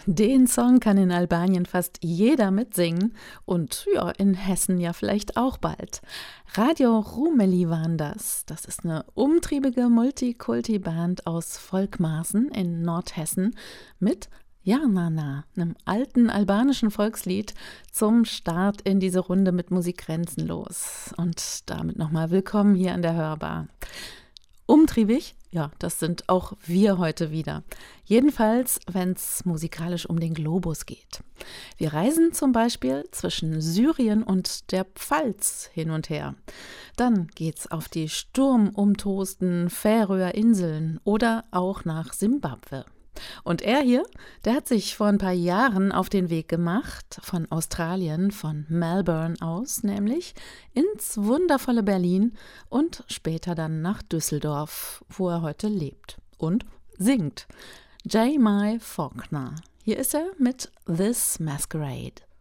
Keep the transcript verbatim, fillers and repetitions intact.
Den Song kann in Albanien fast jeder mitsingen und ja, in Hessen ja vielleicht auch bald. Radio Rumeli waren das. Das ist eine umtriebige Multikulti-Band aus Volkmarsen in Nordhessen mit Jarnana, einem alten albanischen Volkslied, zum Start in diese Runde mit Musik grenzenlos. Und damit nochmal willkommen hier an der Hörbar. Umtriebig? Ja, das sind auch wir heute wieder. Jedenfalls, wenn es musikalisch um den Globus geht. Wir reisen zum Beispiel zwischen Syrien und der Pfalz hin und her. Dann geht's auf die sturmumtosten Färöer Inseln oder auch nach Simbabwe. Und er hier, der hat sich vor ein paar Jahren auf den Weg gemacht, von Australien, von Melbourne aus nämlich, ins wundervolle Berlin und später dann nach Düsseldorf, wo er heute lebt und singt. J. Mai Faulkner. Hier ist er mit This Masquerade.